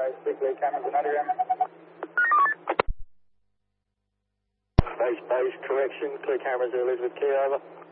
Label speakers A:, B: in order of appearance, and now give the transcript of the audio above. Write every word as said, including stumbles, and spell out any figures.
A: uh, speak to cameras and underground.
B: Base, base, correction, clear cameras, Elizabeth Key, over.